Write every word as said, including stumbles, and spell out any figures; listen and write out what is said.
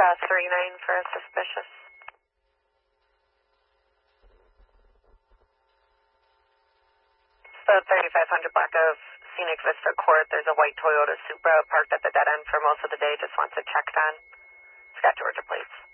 uh, three nine for a suspicious. So thirty-five hundred block of Scenic Vista Court, there's a white Toyota Supra parked at the dead end for most of the day, just wants it checked on. It's got Georgia plates.